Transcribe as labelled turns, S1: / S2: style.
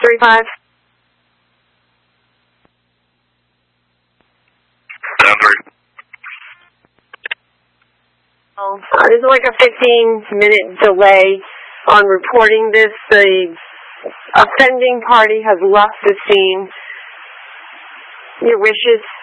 S1: 935. There's like a 15-minute delay on reporting this. The offending party has left the scene. Your wishes?